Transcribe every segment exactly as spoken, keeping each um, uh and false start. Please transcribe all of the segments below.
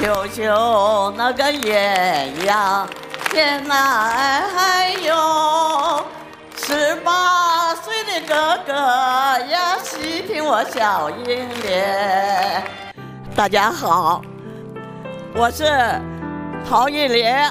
秋秋那个艳阳，天南还有十八岁的哥哥呀，细听我小英莲。大家好，我是陶艺莲。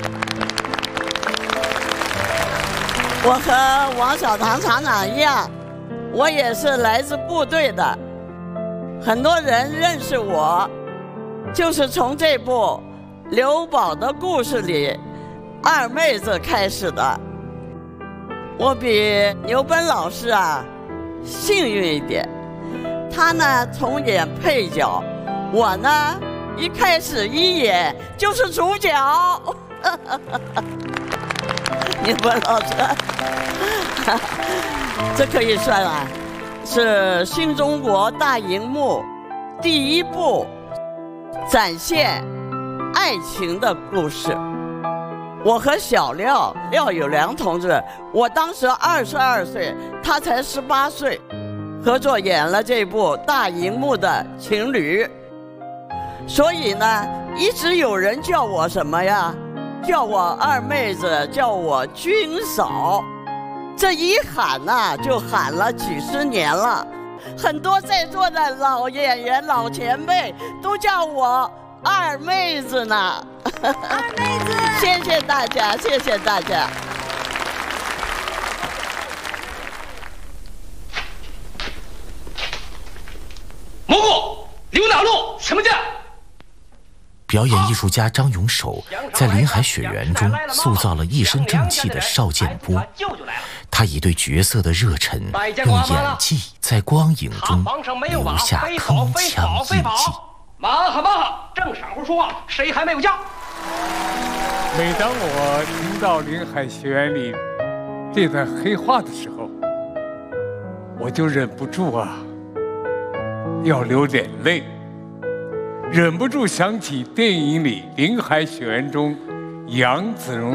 我和王小堂厂长一样，我也是来自部队的。很多人认识我，就是从这部刘宝的故事里二妹子开始的。我比牛奔老师啊幸运一点，他呢从演配角，我呢一开始一演就是主角。牛奔老师这可以算啊是新中国大荧幕第一部展现爱情的故事。我和小廖廖友良同志，我当时二十二岁，他才十八岁，合作演了这部大荧幕的情侣。所以呢，一直有人叫我什么呀？叫我二妹子，叫我军嫂。这一喊呐、啊，就喊了几十年了。很多在座的老演员、老前辈都叫我二妹子呢。 二妹子， 谢谢大家，谢谢大家。 蘑菇，刘哪路？什么价？ 表演艺术家张永守在《林海雪原》中塑造了一身正气的邵建波，他以对角色的热忱，用演技在光影中留下铿锵印记。 忙哈忙哈，正晌午说话，谁还没有家？ 每当我听到《林海雪原》里这段黑话的时候，我就忍不住啊，要流点泪。忍不住想起电影里《林海雪原》中杨子荣